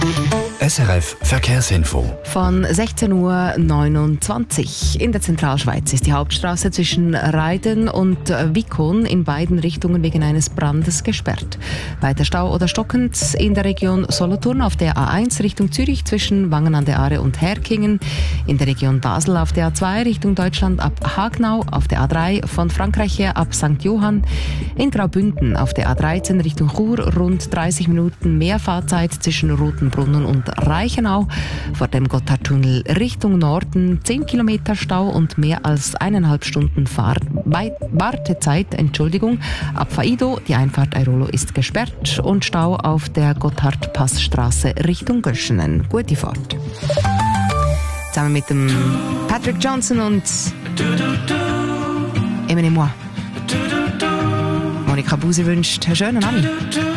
SRF Verkehrsinfo. Von 16.29 Uhr. In der Zentralschweiz ist die Hauptstraße zwischen Reiden und Wickon in beiden Richtungen wegen eines Brandes gesperrt. Weiter Stau oder stockend in der Region Solothurn auf der A1 Richtung Zürich zwischen Wangen an der Aare und Herkingen. In der Region Basel auf der A2 Richtung Deutschland ab Hagnau. Auf der A3 von Frankreich her ab St. Johann. In Graubünden auf der A13 Richtung Chur rund 30 Minuten mehr Fahrzeit zwischen Rotenbrunnen und Reichenau. Vor dem Gotthardtunnel Richtung Norden 10 Kilometer Stau und mehr als 1,5 Stunden Wartezeit. Ab Faido, die Einfahrt Airolo ist gesperrt und Stau auf der Gotthardpassstraße Richtung Göschenen. Gute Fahrt. Zusammen mit dem Patrick Johnson und Eminem Moi. Monika Busi wünscht einen schönen Abend.